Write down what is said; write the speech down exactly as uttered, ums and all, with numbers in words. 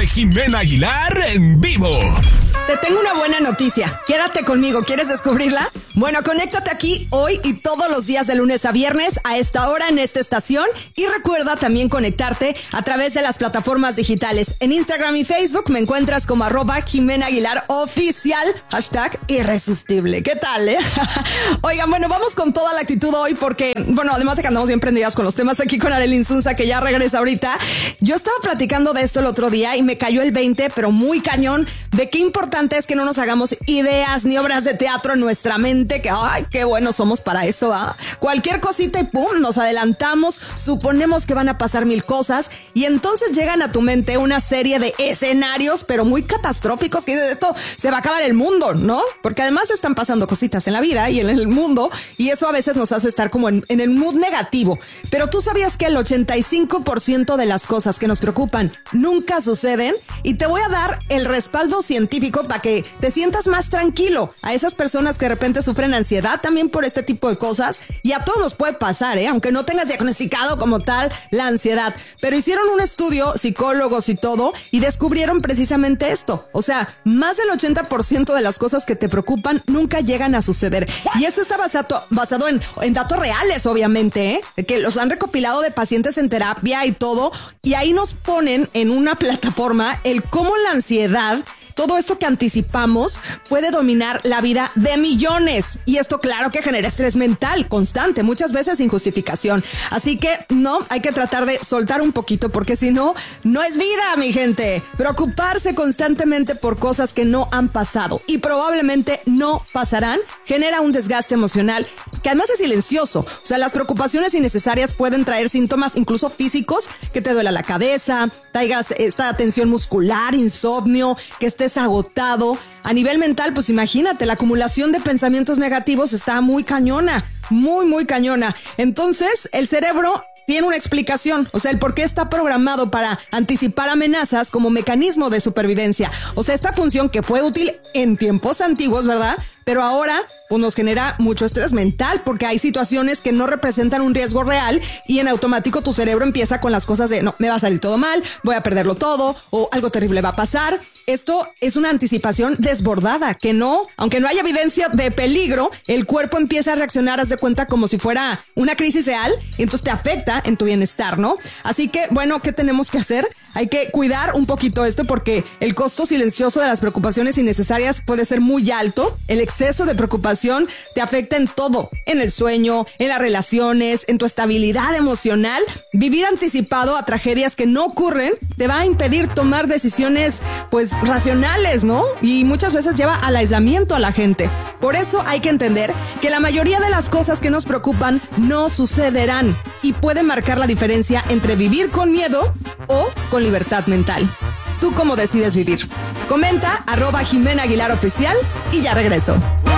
de Jimena Aguilar en vivo. Te tengo una buena noticia. Quédate conmigo. ¿Quieres descubrirla? Bueno, conéctate aquí hoy y todos los días de lunes a viernes a esta hora en esta estación. Y recuerda también conectarte a través de las plataformas digitales. En Instagram y Facebook me encuentras como arroba Jimena Aguilar Oficial. Hashtag irresistible. ¿Qué tal, eh? Oigan, bueno, vamos con toda la actitud hoy porque, bueno, además de que andamos bien prendidas con los temas aquí con Arely Insunza, que ya regresa ahorita. Yo estaba platicando de esto el otro día y me cayó el veinte, pero muy cañón, de qué importante es que no nos hagamos ideas ni obras de teatro en nuestra mente, que ay, qué buenos somos para eso, ¿ah? Cualquier cosita y pum, nos adelantamos, suponemos que van a pasar mil cosas y entonces llegan a tu mente una serie de escenarios, pero muy catastróficos, que dices, esto se va a acabar el mundo, ¿no? Porque además están pasando cositas en la vida y en el mundo y eso a veces nos hace estar como en, en el mood negativo. Pero tú sabías que el ochenta y cinco por ciento de las cosas que nos preocupan nunca suceden, y te voy a dar el respaldo científico para que te sientas más tranquilo. A esas personas que de repente sufren ansiedad también por este tipo de cosas, y a todos nos puede pasar, ¿eh? Aunque no tengas diagnosticado como tal la ansiedad. Pero hicieron un estudio, psicólogos y todo, y descubrieron precisamente esto. O sea, más del ochenta por ciento de las cosas que te preocupan nunca llegan a suceder. Y eso está basado, basado en, en datos reales, obviamente, ¿eh? Que los han recopilado de pacientes en terapia y todo. Y ahí nos ponen en una plataforma el cómo la ansiedad, todo esto que anticipamos, puede dominar la vida de millones. Y esto, claro, que genera estrés mental constante, muchas veces sin justificación. Así que no, hay que tratar de soltar un poquito, porque si no, no es vida, mi gente. Preocuparse constantemente por cosas que no han pasado y probablemente no pasarán genera un desgaste emocional que además es silencioso. O sea, las preocupaciones innecesarias pueden traer síntomas incluso físicos, que te duela la cabeza, traigas esta tensión muscular, insomnio, que estés agotado. A nivel mental, pues imagínate, la acumulación de pensamientos negativos está muy cañona, muy, muy cañona. Entonces, el cerebro tiene una explicación, o sea, el por qué está programado para anticipar amenazas como mecanismo de supervivencia. O sea, esta función que fue útil en tiempos antiguos, ¿verdad? Pero ahora pues nos genera mucho estrés mental, porque hay situaciones que no representan un riesgo real y en automático tu cerebro empieza con las cosas de no, me va a salir todo mal, voy a perderlo todo o algo terrible va a pasar. Esto es una anticipación desbordada que no, aunque no haya evidencia de peligro, el cuerpo empieza a reaccionar, haz de cuenta, como si fuera una crisis real, y entonces te afecta en tu bienestar, ¿no? Así que, bueno, ¿qué tenemos que hacer? Hay que cuidar un poquito esto, porque el costo silencioso de las preocupaciones innecesarias puede ser muy alto. El exceso de preocupación te afecta en todo, en el sueño, en las relaciones, en tu estabilidad emocional. Vivir anticipado a tragedias que no ocurren te va a impedir tomar decisiones, pues, racionales, ¿no? Y muchas veces lleva al aislamiento a la gente. Por eso hay que entender que la mayoría de las cosas que nos preocupan no sucederán y puede marcar la diferencia entre vivir con miedo o con libertad mental. ¿Tú cómo decides vivir? Comenta arroba Jimena Aguilar Oficial y ya regreso.